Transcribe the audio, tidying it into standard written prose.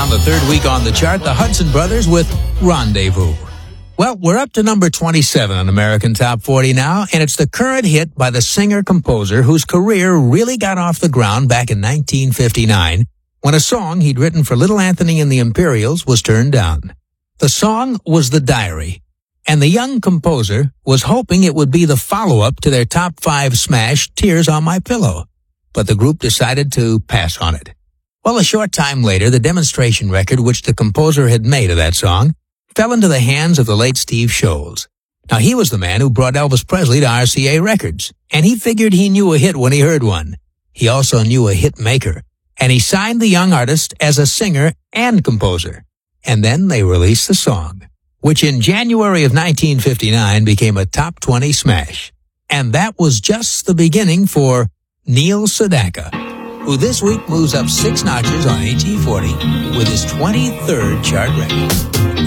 down the third week on the chart, the Hudson Brothers with Rendezvous. Well, we're up to number 27 on American Top 40 now, and it's the current hit by the singer-composer whose career really got off the ground back in 1959 when a song he'd written for Little Anthony and the Imperials was turned down. The song was The Diary, and the young composer was hoping it would be the follow-up to their top 5 smash, Tears on My Pillow. But the group decided to pass on it. Well, a short time later, the demonstration record which the composer had made of that song fell into the hands of the late Steve Sholes. Now, he was the man who brought Elvis Presley to RCA Records, and he figured he knew a hit when he heard one. He also knew a hit maker, and he signed the young artist as a singer and composer. And then they released the song, which in January of 1959 became a top 20 smash. And that was just the beginning for Neil Sedaka, who this week moves up 6 notches on AT40 with his 23rd chart record.